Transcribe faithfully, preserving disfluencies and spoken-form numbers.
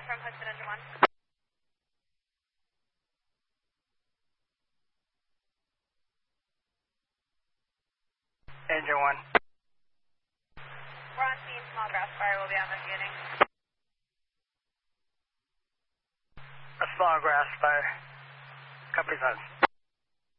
from Hudson Engine one. Engine one. We're on scene, small grass fire, we'll be investigating. A small grass fire. Copy that.